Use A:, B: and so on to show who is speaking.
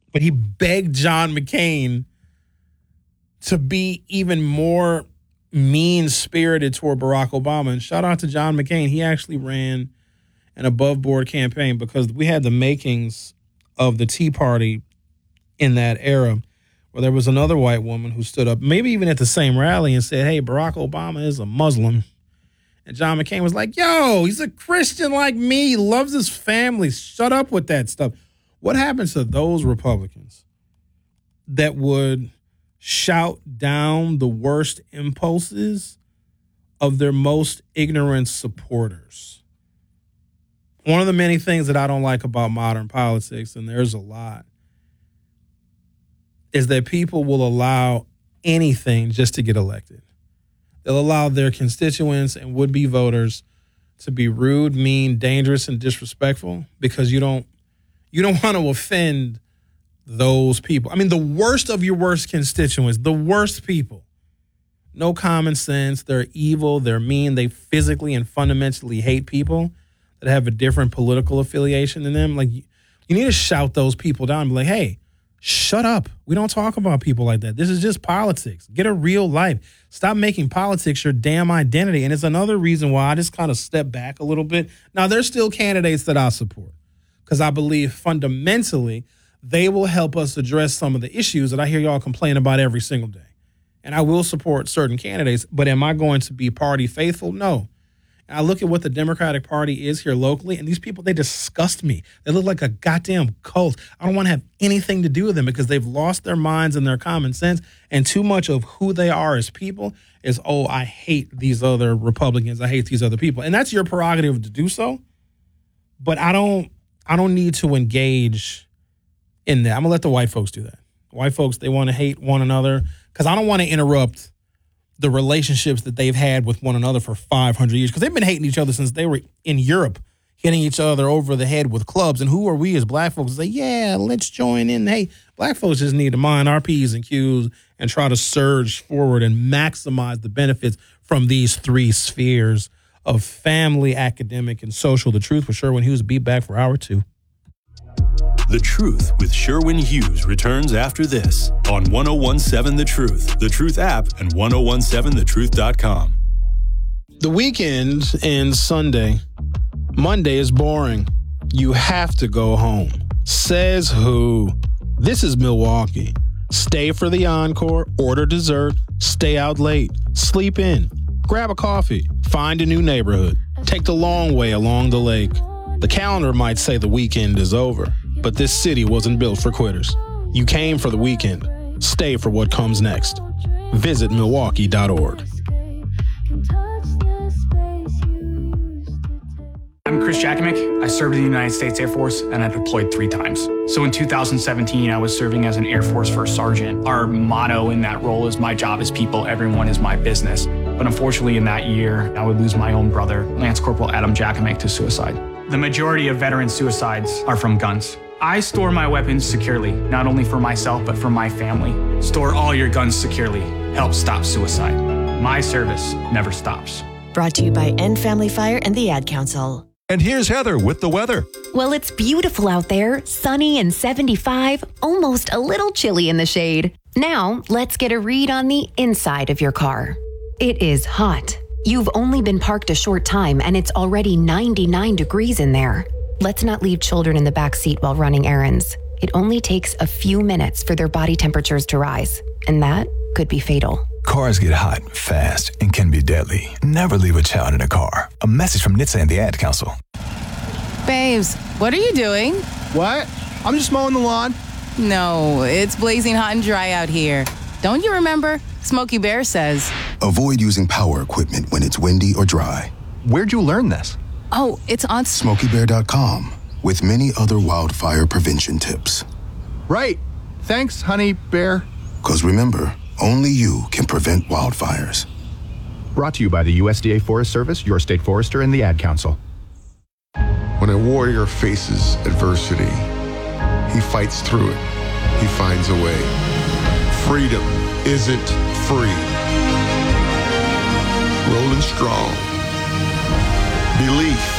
A: But he begged John McCain to be even more mean-spirited toward Barack Obama. And shout out to John McCain. He actually ran an above-board campaign because we had the makings of the Tea Party in that era where there was another white woman who stood up, maybe even at the same rally, and said, hey, Barack Obama is a Muslim. And John McCain was like, yo, he's a Christian like me. He loves his family. Shut up with that stuff. What happens to those Republicans that would shout down the worst impulses of their most ignorant supporters? One of the many things that I don't like about modern politics, and there's a lot, is that people will allow anything just to get elected. They'll allow their constituents and would-be voters to be rude, mean, dangerous, and disrespectful because you don't want to offend those people. I mean, the worst of your worst constituents, the worst people. No common sense. They're evil. They're mean. They physically and fundamentally hate people that have a different political affiliation than them. Like, you need to shout those people down and be like, hey, shut up. We don't talk about people like that. This is just politics. Get a real life. Stop making politics your damn identity. And it's another reason why I just kind of step back a little bit. Now, there's still candidates that I support because I believe fundamentally they will help us address some of the issues that I hear y'all complain about every single day. And I will support certain candidates, but am I going to be party faithful? No. And I look at what the Democratic Party is here locally, and these people, they disgust me. They look like a goddamn cult. I don't want to have anything to do with them because they've lost their minds and their common sense, and too much of who they are as people is, oh, I hate these other Republicans. I hate these other people. And that's your prerogative to do so, but I don't need to engage in that. I'm going to let the white folks do that. White folks, they want to hate one another because I don't want to interrupt the relationships that they've had with one another for 500 years because they've been hating each other since they were in Europe, hitting each other over the head with clubs. And who are we as black folks to say, yeah, let's join in. Hey, black folks just need to mind our P's and Q's and try to surge forward and maximize the benefits from these three spheres of family, academic, and social. The Truth with Sherwin Hughes. Be back for hour 2.
B: The Truth with Sherwin Hughes returns after this on 1017 The Truth, The Truth app, and 1017thetruth.com.
A: The weekend ends Sunday. Monday is boring. You have to go home. Says who? This is Milwaukee. Stay for the encore, order dessert, stay out late, sleep in, grab a coffee, find a new neighborhood, take the long way along the lake. The calendar might say the weekend is over, but this city wasn't built for quitters. You came for the weekend. Stay for what comes next. Visit Milwaukee.org.
C: I'm Chris Jakimick. I served in the United States Air Force and I deployed 3 times. So in 2017, I was serving as an Air Force First Sergeant. Our motto in that role is my job is people, everyone is my business. But unfortunately in that year, I would lose my own brother, Lance Corporal Adam Jakimick, to suicide. The majority of veteran suicides are from guns. I store my weapons securely, not only for myself, but for my family. Store all your guns securely. Help stop suicide. My service never stops.
D: Brought to you by End Family Fire and the Ad Council.
E: And here's Heather with the weather.
F: Well, it's beautiful out there, sunny and 75, almost a little chilly in the shade. Now, let's get a read on the inside of your car. It is hot. You've only been parked a short time and it's already 99 degrees in there. Let's not leave children in the back seat while running errands. It only takes a few minutes for their body temperatures to rise, and that could be fatal.
E: Cars get hot fast and can be deadly. Never leave a child in a car. A message from NHTSA and the Ad Council.
G: Babes, what are you doing?
H: What? I'm just mowing the lawn.
G: No, it's blazing hot and dry out here. Don't you remember? Smokey Bear says,
I: avoid using power equipment when it's windy or dry.
H: Where'd you learn this?
G: oh, it's on
I: SmokeyBear.com with many other wildfire prevention tips.
H: Right. Thanks, honey bear.
I: Because remember, only you can prevent wildfires.
H: Brought to you by the USDA Forest Service, your state forester, and the Ad Council.
J: When a warrior faces adversity, he fights through it. He finds a way. Freedom isn't free. Rolling strong. Belief